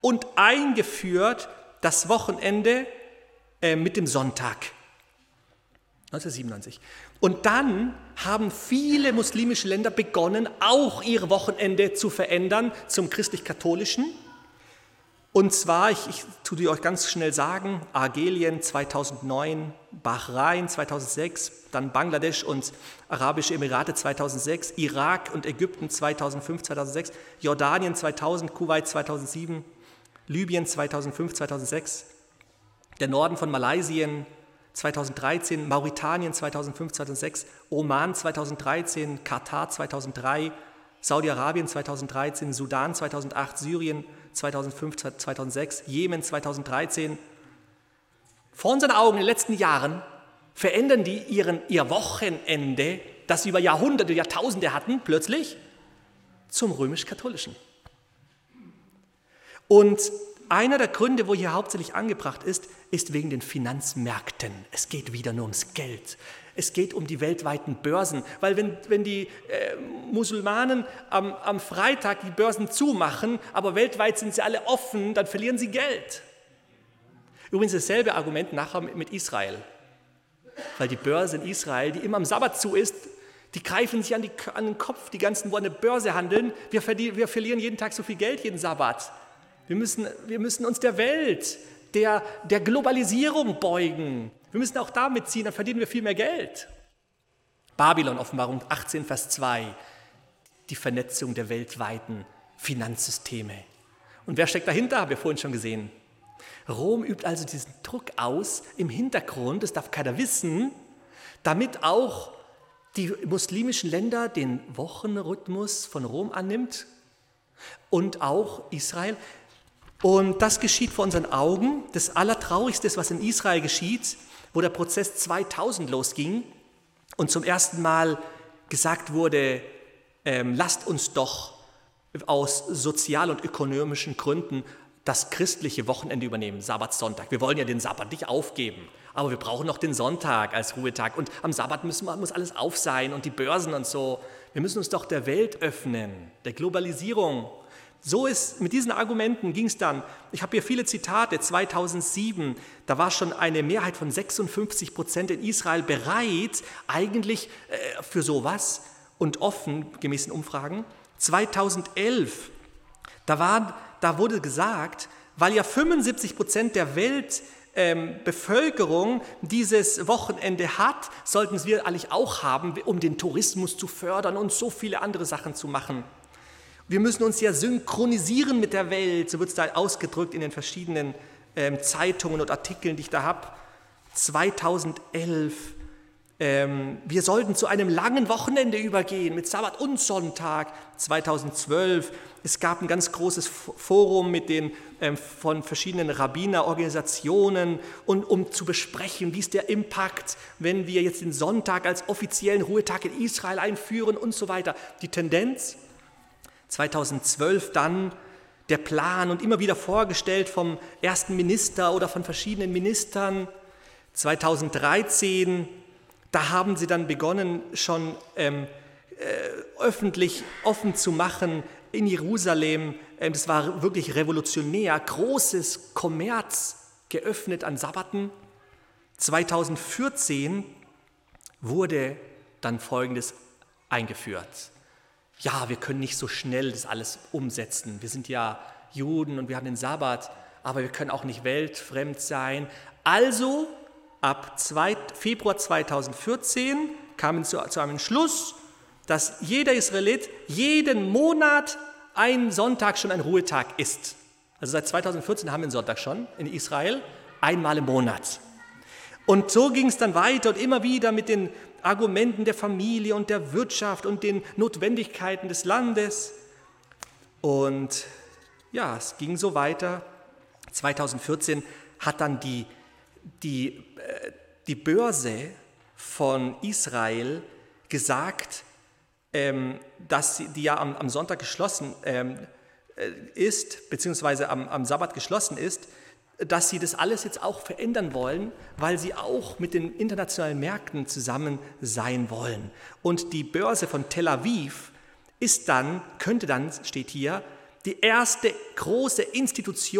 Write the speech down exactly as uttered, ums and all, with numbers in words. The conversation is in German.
und eingeführt das Wochenende äh, mit dem Sonntag. neunzehnhundertsiebenundneunzig. Und dann haben viele muslimische Länder begonnen, auch ihr Wochenende zu verändern zum christlich-katholischen. Und zwar, ich, ich tue die euch ganz schnell sagen, Argelien zweitausendneun, Bahrain zweitausendsechs, dann Bangladesch und Arabische Emirate zweitausendsechs, Irak und Ägypten zweitausendfünf, zweitausendsechs, Jordanien zweitausend, Kuwait zweitausendsieben, Libyen zweitausendfünf, zweitausendsechs, der Norden von Malaysien zweitausenddreizehn, Mauretanien zweitausendfünf, zweitausendsechs, Oman zweitausenddreizehn, Katar zweitausenddrei, Saudi-Arabien zweitausenddreizehn, Sudan zweitausendacht, Syrien zweitausendfünf, zweitausendsechs, Jemen zweitausenddreizehn. Vor unseren Augen in den letzten Jahren verändern die ihren, ihr Wochenende, das sie über Jahrhunderte, Jahrtausende hatten, plötzlich zum römisch-katholischen. Und einer der Gründe, wo hier hauptsächlich angebracht ist, ist wegen den Finanzmärkten. Es geht wieder nur ums Geld. Es geht um die weltweiten Börsen, weil wenn, wenn die äh, Musulmanen am, am Freitag die Börsen zumachen, aber weltweit sind sie alle offen, dann verlieren sie Geld. Übrigens dasselbe Argument nachher mit Israel, weil die Börse in Israel, die immer am Sabbat zu ist, die greifen sich an, die, an den Kopf, die ganzen, wo an der Börse handeln. Wir, wir verlieren jeden Tag so viel Geld, jeden Sabbat. Wir müssen, wir müssen uns der Welt, der, der Globalisierung beugen. Wir müssen auch da mitziehen, dann verdienen wir viel mehr Geld. Babylon, Offenbarung achtzehn, Vers zwei, die Vernetzung der weltweiten Finanzsysteme. Und wer steckt dahinter, haben wir vorhin schon gesehen. Rom übt also diesen Druck aus im Hintergrund, das darf keiner wissen, damit auch die muslimischen Länder den Wochenrhythmus von Rom annimmt und auch Israel. Und das geschieht vor unseren Augen. Das Allertraurigste ist, was in Israel geschieht, wo der Prozess zweitausend losging und zum ersten Mal gesagt wurde, ähm, lasst uns doch aus sozial- und ökonomischen Gründen das christliche Wochenende übernehmen, Sabbat, Sonntag. Wir wollen ja den Sabbat nicht aufgeben, aber wir brauchen noch den Sonntag als Ruhetag. Und am Sabbat müssen wir, muss alles auf sein und die Börsen und so. Wir müssen uns doch der Welt öffnen, der Globalisierung. So ist, mit diesen Argumenten ging es dann. Ich habe hier viele Zitate, zweitausendsieben, da war schon eine Mehrheit von sechsundfünfzig Prozent in Israel bereit, eigentlich äh, für sowas und offen, gemäß den Umfragen. zweitausendelf, da, war, da wurde gesagt, weil ja fünfundsiebzig Prozent der Weltbevölkerung ähm, dieses Wochenende hat, sollten es wir eigentlich auch haben, um den Tourismus zu fördern und so viele andere Sachen zu machen. Wir müssen uns ja synchronisieren mit der Welt, so wird es da ausgedrückt in den verschiedenen ähm, Zeitungen und Artikeln, die ich da habe. zweitausendelf, ähm, wir sollten zu einem langen Wochenende übergehen mit Sabbat und Sonntag. zweitausendzwölf, es gab ein ganz großes Forum mit den ähm, von verschiedenen Rabbinerorganisationen, und, um zu besprechen, wie ist der Impact, wenn wir jetzt den Sonntag als offiziellen Ruhetag in Israel einführen und so weiter. Die Tendenz zweitausendzwölf dann der Plan und immer wieder vorgestellt vom ersten Minister oder von verschiedenen Ministern. zweitausenddreizehn, da haben sie dann begonnen, schon ähm, äh, öffentlich offen zu machen in Jerusalem. Ähm, das war wirklich revolutionär, großes Kommerz geöffnet an Sabbaten. zweitausendvierzehn wurde dann Folgendes eingeführt. Ja, wir können nicht so schnell das alles umsetzen. Wir sind ja Juden und wir haben den Sabbat, aber wir können auch nicht weltfremd sein. Also ab Februar zweitausendvierzehn kamen zu, zu einem Entschluss, dass jeder Israelit jeden Monat ein Sonntag schon ein Ruhetag ist. Also seit zweitausendvierzehn haben wir einen Sonntag schon in Israel, einmal im Monat. Und so ging es dann weiter und immer wieder mit den Argumenten der Familie und der Wirtschaft und den Notwendigkeiten des Landes. Und ja, es ging so weiter. zweitausendvierzehn hat dann die, die, äh, die Börse von Israel gesagt, ähm, dass sie, die ja am, am Sonntag geschlossen ähm, ist, beziehungsweise am, am Sabbat geschlossen ist, dass sie das alles jetzt auch verändern wollen, weil sie auch mit den internationalen Märkten zusammen sein wollen. Und die Börse von Tel Aviv ist dann, könnte dann, steht hier, die erste große Institution